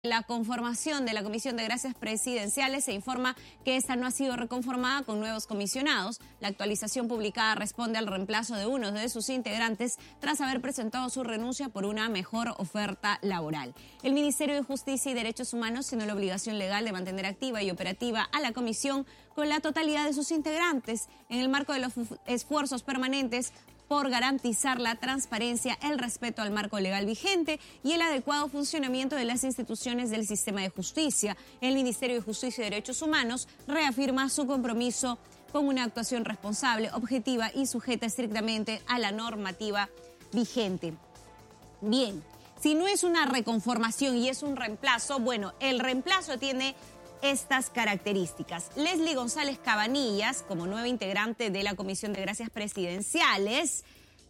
La conformación de la Comisión de Gracias Presidenciales se informa que esta no ha sido reconformada con nuevos comisionados. La actualización publicada responde al reemplazo de uno de sus integrantes tras haber presentado su renuncia por una mejor oferta laboral. El Ministerio de Justicia y Derechos Humanos tiene la obligación legal de mantener activa y operativa a la comisión con la totalidad de sus integrantes en el marco de los esfuerzos permanentes por garantizar la transparencia, el respeto al marco legal vigente y el adecuado funcionamiento de las instituciones del sistema de justicia. El Ministerio de Justicia y Derechos Humanos reafirma su compromiso con una actuación responsable, objetiva y sujeta estrictamente a la normativa vigente. Bien, si no es una reconformación y es un reemplazo, bueno, el reemplazo tiene estas características. Leslie González Cabanillas, como nueva integrante de la Comisión de Gracias Presidenciales,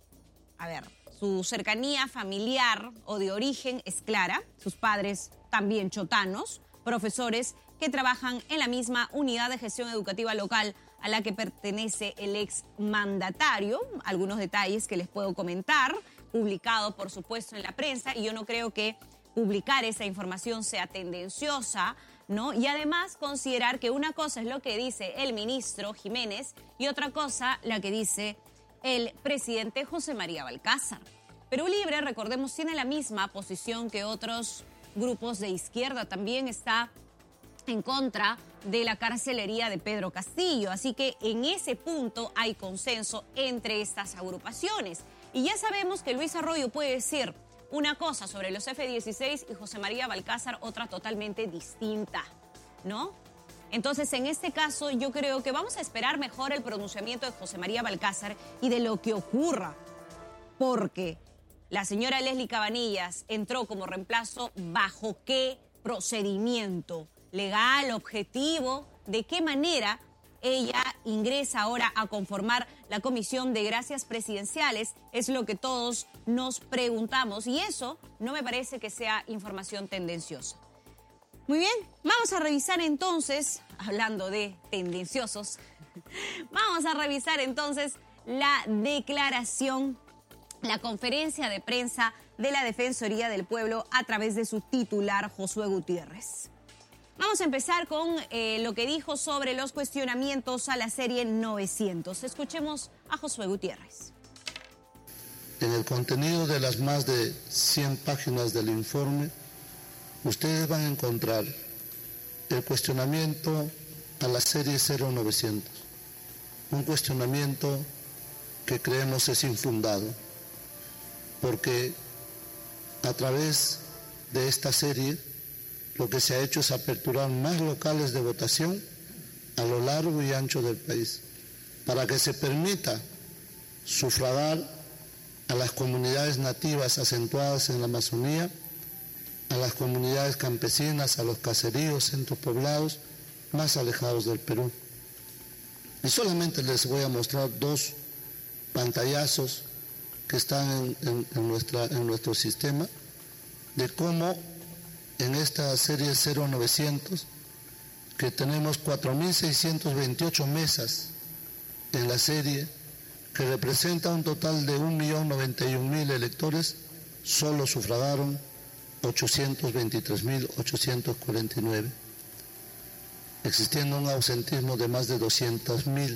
su cercanía familiar o de origen es clara, sus padres también chotanos, profesores que trabajan en la misma unidad de gestión educativa local a la que pertenece el exmandatario. Algunos detalles que les puedo comentar, publicado por supuesto en la prensa, y yo no creo que publicar esa información sea tendenciosa, ¿no? Y además considerar que una cosa es lo que dice el ministro Jiménez y otra cosa la que dice el presidente José María Balcázar. Perú Libre, recordemos, tiene la misma posición que otros grupos de izquierda. También está en contra de la carcelería de Pedro Castillo. Así que en ese punto hay consenso entre estas agrupaciones. Y ya sabemos que Luis Arroyo puede decir una cosa sobre los F-16 y José María Balcázar otra totalmente distinta, ¿no? Entonces, en este caso, yo creo que vamos a esperar mejor el pronunciamiento de José María Balcázar y de lo que ocurra, porque la señora Leslie Cabanillas entró como reemplazo bajo qué procedimiento legal, objetivo, de qué manera ella ingresa ahora a conformar la Comisión de Gracias Presidenciales, es lo que todos nos preguntamos, y eso no me parece que sea información tendenciosa. Muy bien, vamos a revisar entonces, hablando de tendenciosos, vamos a revisar entonces la declaración, la conferencia de prensa de la Defensoría del Pueblo a través de su titular, Josué Gutiérrez. Vamos a empezar con lo que dijo sobre los cuestionamientos a la serie 900. Escuchemos a Josué Gutiérrez. En el contenido de las más de 100 páginas del informe, ustedes van a encontrar el cuestionamiento a la serie 0900. Un cuestionamiento que creemos es infundado, porque a través de esta serie lo que se ha hecho es aperturar más locales de votación a lo largo y ancho del país, para que se permita sufragar a las comunidades nativas acentuadas en la Amazonía, a las comunidades campesinas, a los caseríos, centros poblados más alejados del Perú. Y solamente les voy a mostrar dos pantallazos que están en nuestro sistema de cómo en esta serie 0900, que tenemos 4.628 mesas en la serie, que representa un total de 1.091.000 electores, solo sufragaron 823.849, existiendo un ausentismo de más de 200.000,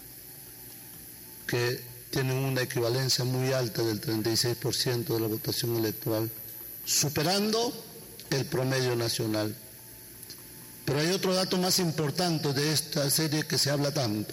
que tienen una equivalencia muy alta del 36% de la votación electoral, superando el promedio nacional. Pero hay otro dato más importante de esta serie que se habla tanto.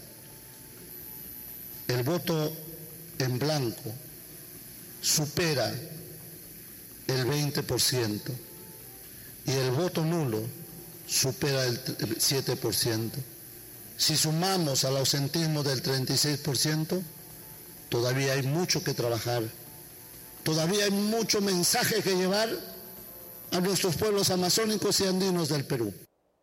El voto en blanco supera el 20% y el voto nulo supera el 7%. Si sumamos al ausentismo del 36%, todavía hay mucho que trabajar, todavía hay mucho mensaje que llevar a nuestros pueblos amazónicos y andinos del Perú.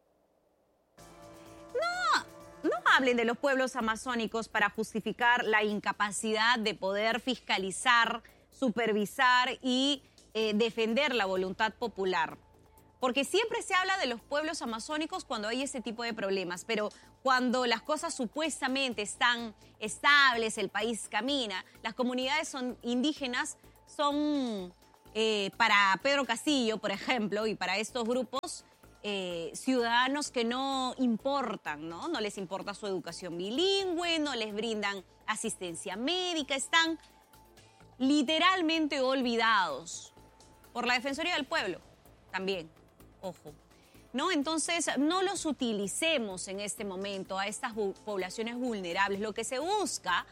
No hablen de los pueblos amazónicos para justificar la incapacidad de poder fiscalizar, supervisar y defender la voluntad popular. Porque siempre se habla de los pueblos amazónicos cuando hay ese tipo de problemas, pero cuando las cosas supuestamente están estables, el país camina, las comunidades indígenas son para Pedro Castillo, por ejemplo, y para estos grupos, ciudadanos que no importan, ¿no? No les importa su educación bilingüe, no les brindan asistencia médica, están literalmente olvidados por la Defensoría del Pueblo también, ojo. ¿No? Entonces, no los utilicemos en este momento a estas poblaciones vulnerables. Lo que se busca,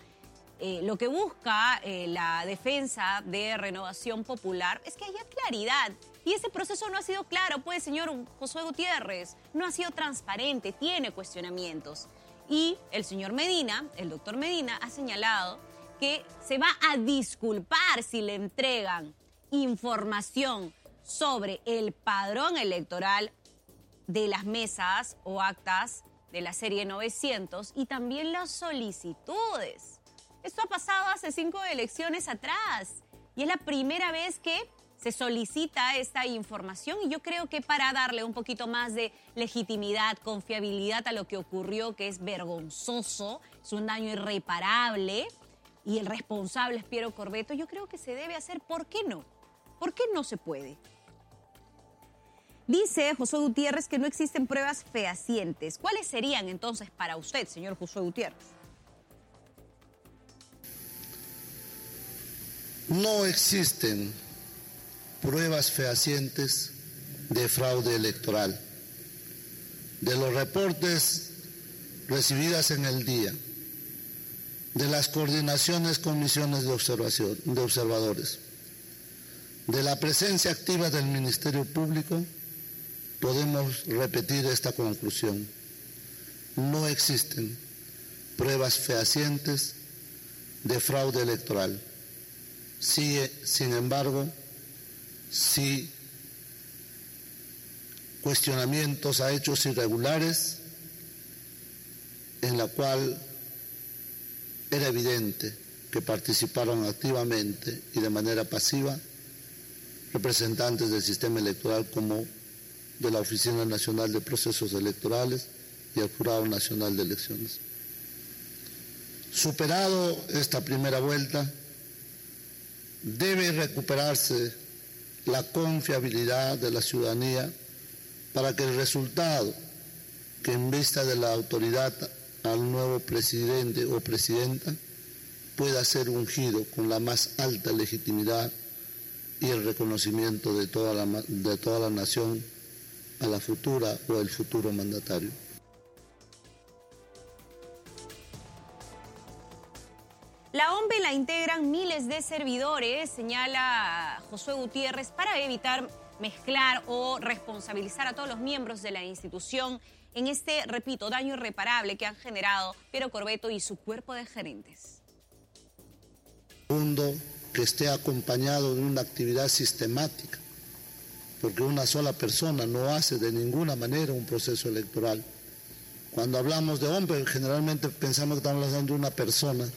la defensa de Renovación Popular es que haya claridad. Y ese proceso no ha sido claro, pues, señor Josué Gutiérrez, no ha sido transparente, tiene cuestionamientos. Y el señor Medina, el doctor Medina, ha señalado que se va a disculpar si le entregan información sobre el padrón electoral de las mesas o actas de la serie 900 y también las solicitudes. Esto ha pasado hace 5 elecciones atrás y es la primera vez que se solicita esta información y yo creo que para darle un poquito más de legitimidad, confiabilidad a lo que ocurrió, que es vergonzoso, es un daño irreparable y el responsable es Piero Corbeto, yo creo que se debe hacer. ¿Por qué no? ¿Por qué no se puede? Dice Josué Gutiérrez que no existen pruebas fehacientes. ¿Cuáles serían entonces para usted, señor Josué Gutiérrez? No existen pruebas fehacientes de fraude electoral. De los reportes recibidas en el día, de las coordinaciones con misiones de observadores, de la presencia activa del Ministerio Público, podemos repetir esta conclusión. No existen pruebas fehacientes de fraude electoral. Sin embargo, sí cuestionamientos a hechos irregulares en la cual era evidente que participaron activamente y de manera pasiva representantes del sistema electoral como de la Oficina Nacional de Procesos Electorales y el Jurado Nacional de Elecciones. Superado esta primera vuelta, debe recuperarse la confiabilidad de la ciudadanía para que el resultado que en vista de la autoridad al nuevo presidente o presidenta pueda ser ungido con la más alta legitimidad y el reconocimiento de toda la nación a la futura o el futuro mandatario. La OMPE la integran miles de servidores, señala Josué Gutiérrez, para evitar mezclar o responsabilizar a todos los miembros de la institución en este, repito, daño irreparable que han generado Piero Corbeto y su cuerpo de gerentes. Segundo, que esté acompañado de una actividad sistemática, porque una sola persona no hace de ninguna manera un proceso electoral. Cuando hablamos de OMPE, generalmente pensamos que estamos hablando de una persona.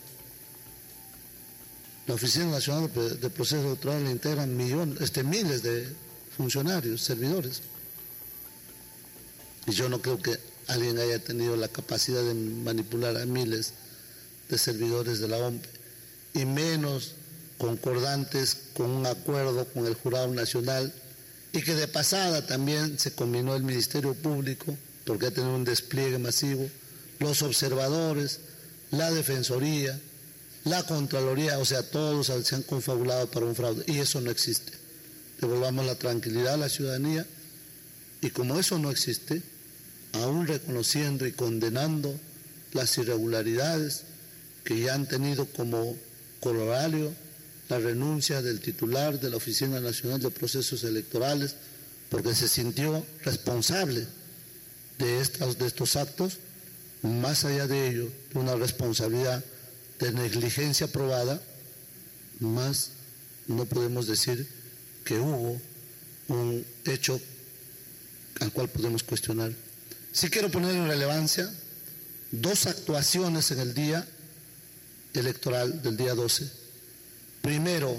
La Oficina Nacional de Procesos Electorales le integran miles de funcionarios, servidores. Y yo no creo que alguien haya tenido la capacidad de manipular a miles de servidores de la OMPE, y menos concordantes con un acuerdo con el Jurado Nacional, y que de pasada también se combinó el Ministerio Público, porque ha tenido un despliegue masivo, los observadores, la Defensoría, la Contraloría, o sea, todos se han confabulado para un fraude, y eso no existe. Devolvamos la tranquilidad a la ciudadanía, y como eso no existe, aún reconociendo y condenando las irregularidades que ya han tenido como corolario la renuncia del titular de la Oficina Nacional de Procesos Electorales, porque se sintió responsable de estos actos, más allá de ello, de una responsabilidad de negligencia probada, más no podemos decir que hubo un hecho al cual podemos cuestionar. Sí quiero poner en relevancia 2 actuaciones en el día electoral del día 12. Primero,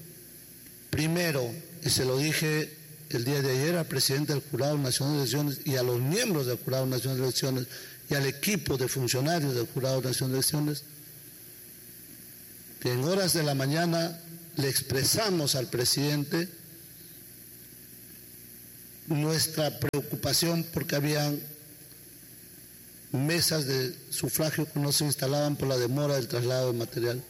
y se lo dije el día de ayer al presidente del Jurado Nacional de Elecciones y a los miembros del Jurado Nacional de Elecciones y al equipo de funcionarios del Jurado Nacional de Elecciones, que en horas de la mañana le expresamos al presidente nuestra preocupación porque habían mesas de sufragio que no se instalaban por la demora del traslado de material.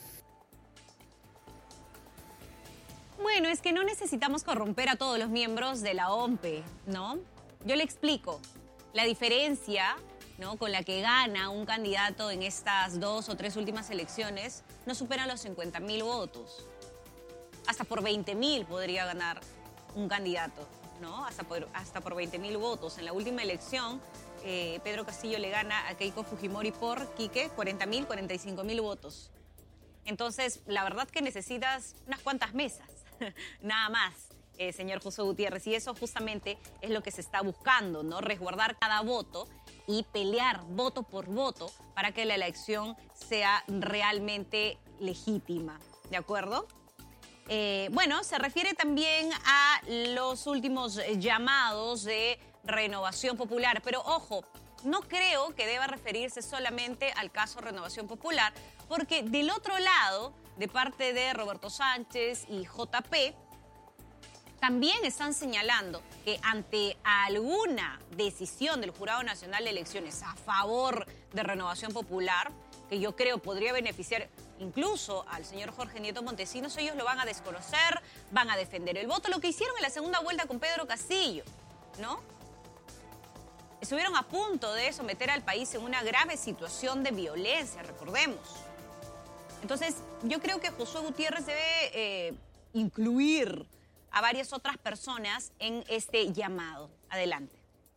Bueno, es que no necesitamos corromper a todos los miembros de la OMPE, ¿no? Yo le explico. La diferencia, ¿no?, con la que gana un candidato en estas 2 o 3 últimas elecciones no supera los 50.000 votos. Hasta por 20.000 podría ganar un candidato, ¿no? Hasta por 20.000 votos. En la última elección, Pedro Castillo le gana a Keiko Fujimori por, Quique, 40.000, 45.000 votos. Entonces, la verdad que necesitas unas cuantas mesas, nada más, señor Josué Gutiérrez. Y eso justamente es lo que se está buscando, ¿no? Resguardar cada voto y pelear voto por voto para que la elección sea realmente legítima, ¿de acuerdo? Bueno, se refiere también a los últimos llamados de Renovación Popular, pero ojo, no creo que deba referirse solamente al caso Renovación Popular, porque del otro lado, de parte de Roberto Sánchez y JP, también están señalando que ante alguna decisión del Jurado Nacional de Elecciones a favor de Renovación Popular, que yo creo podría beneficiar incluso al señor Jorge Nieto Montesinos, ellos lo van a desconocer, van a defender el voto, lo que hicieron en la segunda vuelta con Pedro Castillo, ¿no? Estuvieron a punto de someter al país en una grave situación de violencia, recordemos. Entonces, yo creo que Josué Gutiérrez debe incluir a varias otras personas en este llamado. Adelante.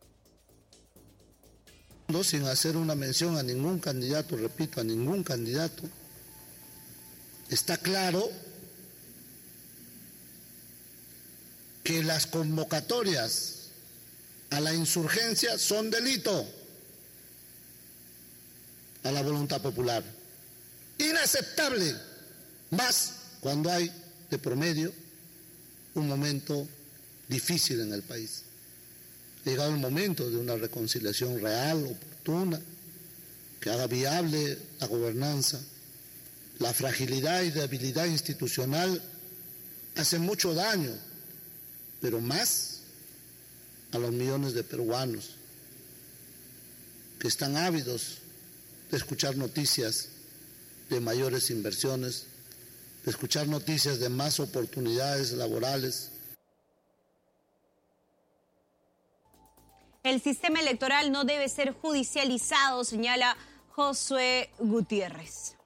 Sin hacer una mención a ningún candidato, repito, a ningún candidato, está claro que las convocatorias a la insurgencia son delito a la voluntad popular. Inaceptable, más cuando hay de promedio un momento difícil en el país. Ha llegado el momento de una reconciliación real, oportuna, que haga viable la gobernanza. La fragilidad y debilidad institucional hacen mucho daño, pero más a los millones de peruanos que están ávidos de escuchar noticias de mayores inversiones, de escuchar noticias de más oportunidades laborales. El sistema electoral no debe ser judicializado, señala Josué Gutiérrez.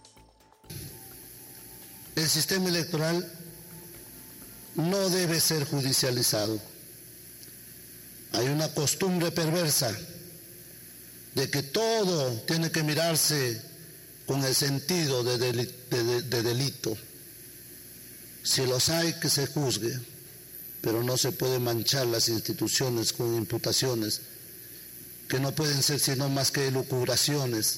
El sistema electoral no debe ser judicializado. Hay una costumbre perversa de que todo tiene que mirarse con el sentido de delito. Si los hay, que se juzgue, pero no se puede manchar las instituciones con imputaciones que no pueden ser sino más que elucubraciones.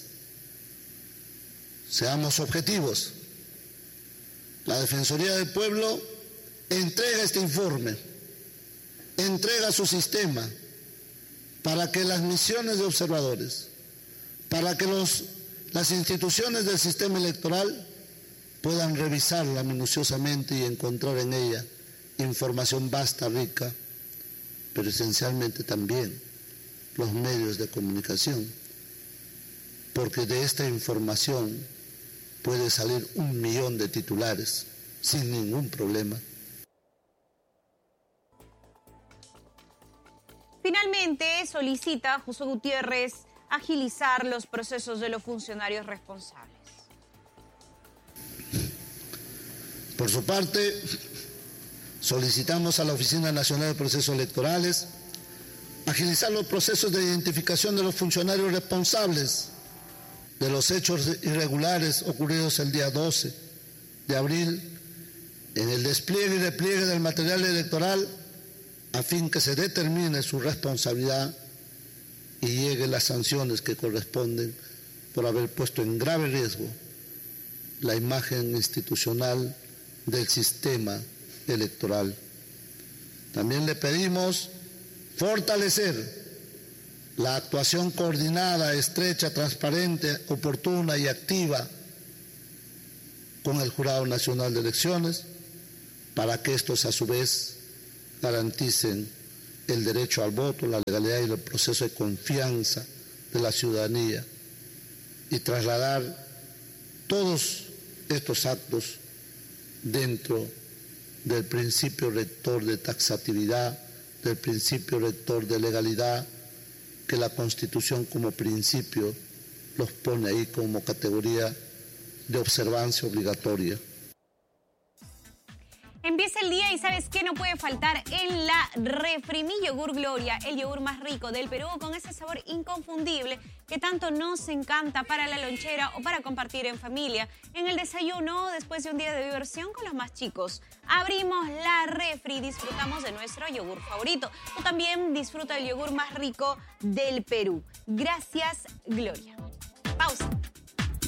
Seamos objetivos. La Defensoría del Pueblo entrega este informe, entrega su sistema para que las misiones de observadores, para que las instituciones del sistema electoral puedan revisarla minuciosamente y encontrar en ella información vasta, rica, pero esencialmente también los medios de comunicación, porque de esta información puede salir 1 millón de titulares sin ningún problema. Finalmente, solicita Josué Gutiérrez agilizar los procesos de los funcionarios responsables. Por su parte, solicitamos a la Oficina Nacional de Procesos Electorales agilizar los procesos de identificación de los funcionarios responsables de los hechos irregulares ocurridos el día 12 de abril en el despliegue y repliegue del material electoral a fin que se determine su responsabilidad y lleguen las sanciones que corresponden por haber puesto en grave riesgo la imagen institucional del sistema electoral. También le pedimos fortalecer la actuación coordinada, estrecha, transparente, oportuna y activa con el Jurado Nacional de Elecciones para que estos a su vez garanticen el derecho al voto, la legalidad y el proceso de confianza de la ciudadanía y trasladar todos estos actos dentro del principio rector de taxatividad, del principio rector de legalidad, que la Constitución como principio los pone ahí como categoría de observancia obligatoria. Empieza el día y ¿sabes qué no puede faltar en la refri? Mi yogur Gloria, el yogur más rico del Perú, con ese sabor inconfundible que tanto nos encanta para la lonchera o para compartir en familia, en el desayuno o después de un día de diversión con los más chicos. Abrimos la refri y disfrutamos de nuestro yogur favorito. Tú también disfruta del yogur más rico del Perú. Gracias, Gloria. Pausa.